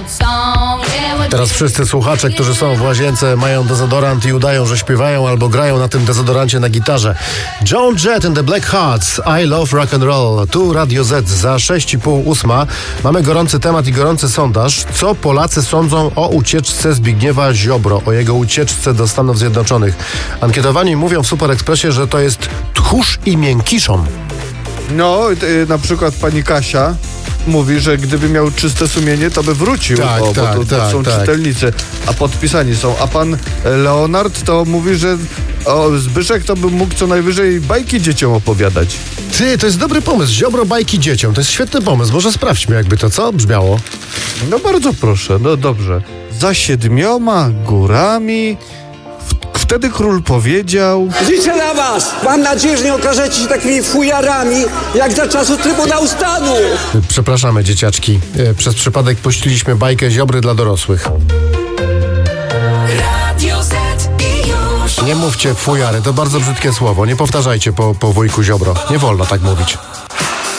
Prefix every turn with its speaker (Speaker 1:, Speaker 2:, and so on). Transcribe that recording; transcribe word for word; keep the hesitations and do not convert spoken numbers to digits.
Speaker 1: Teraz wszyscy słuchacze, którzy są w łazience, mają dezodorant i udają, że śpiewają albo grają na tym dezodorancie na gitarze. Joan Jett and the Black Hearts, I Love Rock and Roll. Tu Radio Z za sześć i pół ósma. Mamy gorący temat i gorący sondaż. Co Polacy sądzą o ucieczce Zbigniewa Ziobro, o jego ucieczce do Stanów Zjednoczonych? Ankietowani mówią w Super Expressie, że to jest tchórz i miękiszon.
Speaker 2: No, y, na przykład pani Kasia mówi, że gdyby miał czyste sumienie, to by wrócił,
Speaker 1: tak,
Speaker 2: o,
Speaker 1: tak,
Speaker 2: bo to, to
Speaker 1: tak,
Speaker 2: są
Speaker 1: tak.
Speaker 2: czytelnicy, a podpisani są. A pan Leonard to mówi, że o, Zbyszek to by mógł co najwyżej bajki dzieciom opowiadać.
Speaker 1: Ty, to jest dobry pomysł. Ziobro bajki dzieciom. To jest świetny pomysł. Może sprawdźmy, jakby to co brzmiało.
Speaker 2: No bardzo proszę, no dobrze. Za siedmioma górami w, wtedy król powiedział...
Speaker 3: Liczę na was! Mam nadzieję, że nie okażecie się takimi fujarami, jak za czasów Trybunału Stanu!
Speaker 1: Przepraszamy, dzieciaczki. E, Przez przypadek puściliśmy bajkę Ziobry dla dorosłych.
Speaker 4: Radio Z i już.
Speaker 1: Nie mówcie fujary, to bardzo brzydkie słowo. Nie powtarzajcie po, po wujku Ziobro. Nie wolno tak mówić.